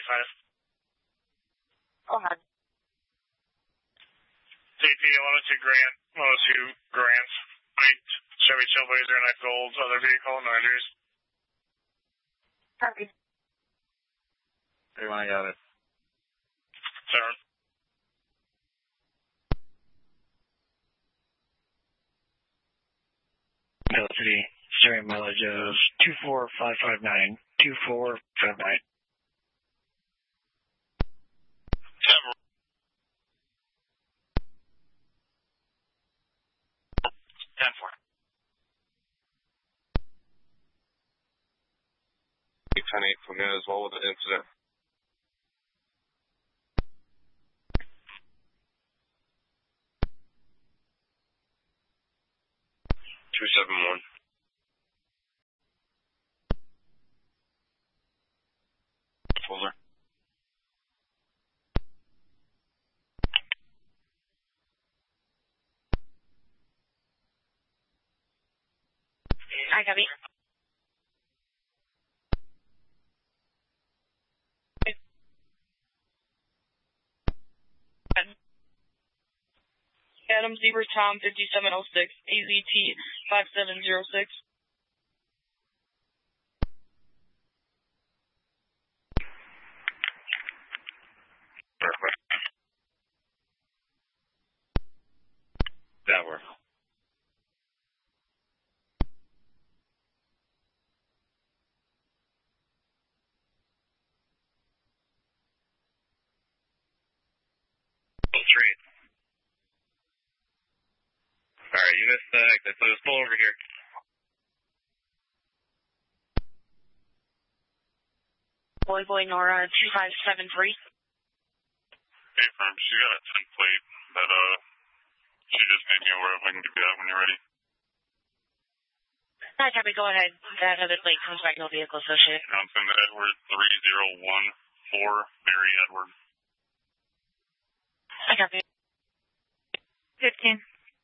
Go ahead. CP 102 Grants, white Chevy Trailblazer in a gold other vehicle, no injuries. Copy. 31, I got it. 7. Ability, steering mileage of 24559, 2459. 7. 10-4. 10-8 from here as well with the incident. 271. Fuller. I copy. Adam Zebra Tom 5706, AZT 5706. Perfect. That works. Trade. Alright, you missed the exit, so just pull over here. Boy Nora 2573. Hey, firm, she got a 10 plate that, she just made me aware of. I can give you that when you're ready. I copy. Go ahead. That other plate comes back, no vehicle associated. Johnson Edward 3014, Mary Edward. I copy. 15.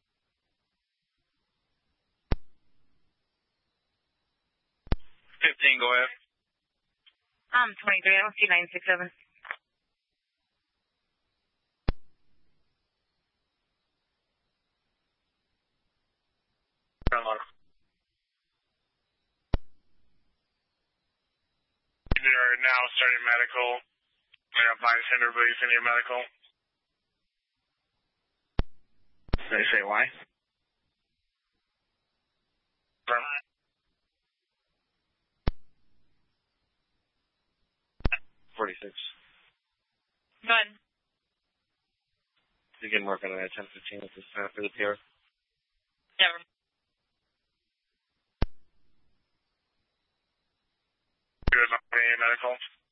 15, go ahead. 23. I don't see 967. You are now starting medical. We have bystander release in your medical. Did I say why? Firm. 46. Good. You can work on it at 10:15 at this time for the PR. Never. Good, medical.